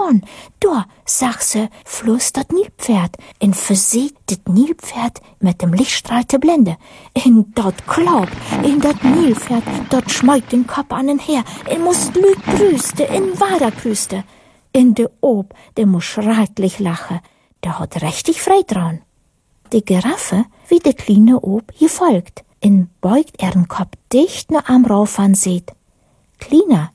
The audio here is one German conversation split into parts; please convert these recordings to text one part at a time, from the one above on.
an. Da, sagt sie, floss dat Nilpferd. En versieht dit Nilpferd mit dem Lichtstrahl te blende. En dat klap, en dat Nilpferd, dat schmeit den Kopf an den her. En muss Lüg prüste, en Wader prüste. En de Ob, der muss schrecklich lachen. Der hat richtig frei dran. Die Giraffe, wie de kleine Ob, gefolgt. En beugt den Kopf dicht nur am Rauf an seht. Kleiner,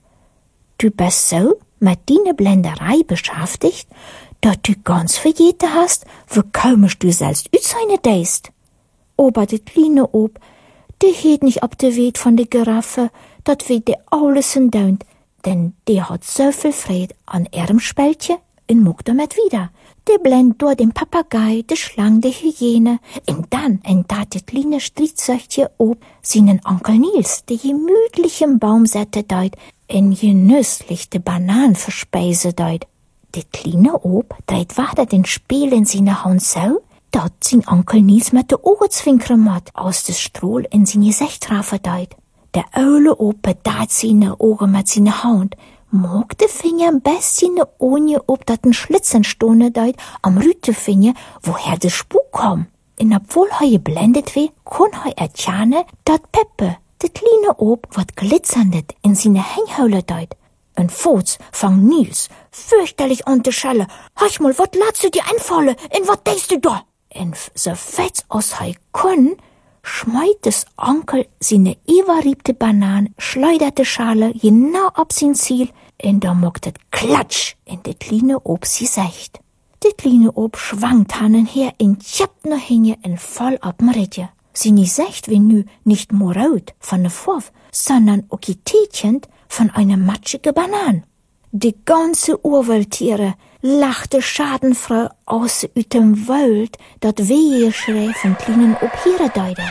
du bist so mit deiner Blenderei beschäftigt, dass du ganz vergeten hast, wie komisch du selbst utseine deist. Aber de kleine Ob, die heet nicht ab de Weet von de Giraffe, dat weet de alles en daunt, denn die hat so viel Freude an ihrem Spältje en muckt damit wieder. Die blend durch den Papagei, de Schlang, de Hyäne, en dann dat de kleine Stritzöchtje Ob seinen Onkel Nils, de gemütlich im Baum sette deut, en genüsslich de Bananen verspeise deut. De kleine Ob dreht weiter den Spiel in seine Hand so, dat sein Onkel Nils mit de Augenzwinkern macht, aus des Strohl in sein Gesicht trafe deut. Der Eule Ob bedaht seine Augen mit seiner Hand, mag de Finger am besten ohne ob dat ein Schlitzen stone deut am Rütefinger, woher de Spuk kom. En obwohl he geblendet weh, kon he ertjane, dat Peppe, de kleine Ob, wat glitzerndet in seine Hänghöhle deut. En Fuß fang Nils fürchterlich an te schelle. Hach mal, wat ladst du dir einfalle, en wat denkst du da? En so fetz aus he kon, schmeit des Onkel seine überriebte Banan, schleuderte Schale genau ab sein Ziel, en da mogt et Klatsch in de kleine Ob sie secht. De kleine Ob schwankt hannen her en tjapt no hinge en voll ab'm Ridje. Sie nie secht wie nü nicht nur rot von ne Vorf, sondern auch tätchend von einer matschige Banan. Die ganze Urwaldtiere lachte schadenfrei aus dem Wald, dat Weheschrei von kleinen Ob hier deide.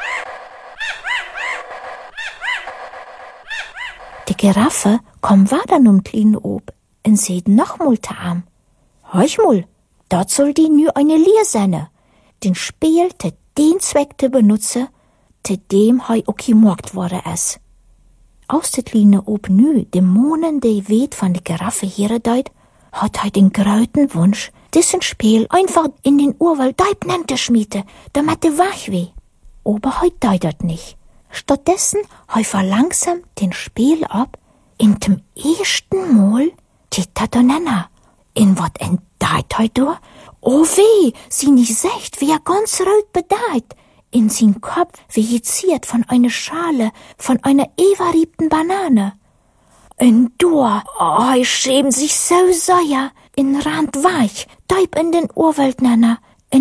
Die Giraffe kom weiter kleinen Ob en seht nochmal te am. Heuch mal, dat soll die nü eine Lehr sein. Den Spiel te den Zweck te benutze, te dem hei auch gemorgt wurde es. Aus de kleine Ob nü dem Monen de Weet von de Giraffe hier deut, hat hei den grauten Wunsch, dessen Spiel einfach in den Urwald deib nannte schmiete, damit de wach weh. Aber hei deutert nicht. Stattdessen hei verlangsamt den Spiel ab, in dem ersten Mal Titatonenna. In wat entdeit hei do? Oh weh, sie nicht secht, wie ganz rot bedeit. In sein Kopf vejiziert von einer Schale, von einer überriebten Banane. Und du, hei schämt sich so sehr, in Rand weich, deib in den Urwald nenner.